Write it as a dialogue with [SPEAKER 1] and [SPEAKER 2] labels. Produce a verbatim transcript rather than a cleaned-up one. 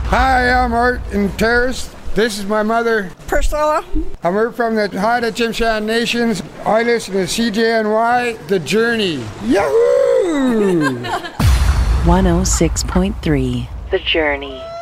[SPEAKER 1] Hi, I'm Art and Terrace. This is my mother,
[SPEAKER 2] Priscilla.
[SPEAKER 1] And we're from the Haida Tsimshian Nations. I listen to C J N Y, The Journey. Yahoo!
[SPEAKER 3] one oh six point three, The Journey.